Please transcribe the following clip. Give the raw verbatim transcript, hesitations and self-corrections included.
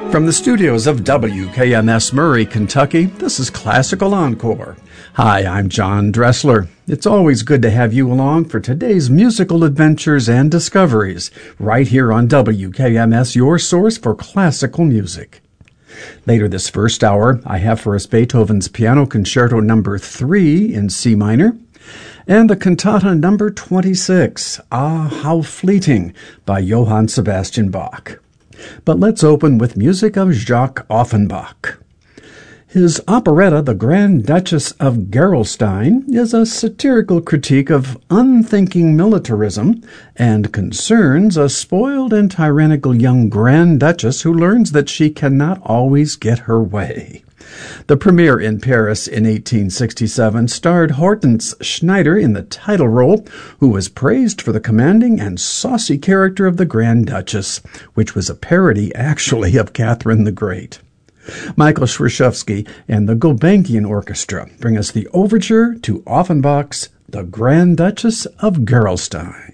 From the studios of W K M S Murray, Kentucky, this is Classical Encore. Hi, I'm John Dressler. It's always good to have you along for today's musical adventures and discoveries, right here on W K M S, your source for classical music. Later this first hour, I have for us Beethoven's Piano Concerto number three in C minor, and the Cantata number twenty-six, Ah, How Fleeting, by Johann Sebastian Bach. But let's open with music of Jacques Offenbach. His operetta, The Grand Duchess of Gerolstein, is a satirical critique of unthinking militarism and concerns a spoiled and tyrannical young Grand Duchess who learns that she cannot always get her way. The premiere in Paris in eighteen sixty-seven starred Hortense Schneider in the title role, who was praised for the commanding and saucy character of the Grand Duchess, which was a parody, actually, of Catherine the Great. Michael Schwerzowski and the Gulbenkian Orchestra bring us the overture to Offenbach's The Grand Duchess of Gerolstein.